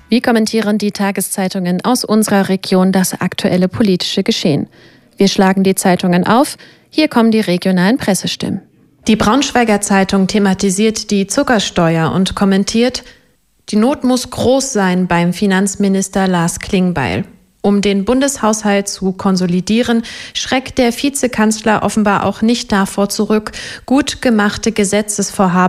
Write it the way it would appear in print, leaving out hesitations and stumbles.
Wie kommentieren die Tageszeitungen aus unserer Region das aktuelle politische Geschehen? Wir schlagen die Zeitungen auf. Hier kommen die regionalen Pressestimmen. Die Braunschweiger Zeitung thematisiert die Zuckersteuer und kommentiert: Die Not muss groß sein beim Finanzminister Lars Klingbeil. Um den Bundeshaushalt zu konsolidieren, schreckt der Vizekanzler offenbar auch nicht davor zurück, gut gemachte Gesetzesvorhaben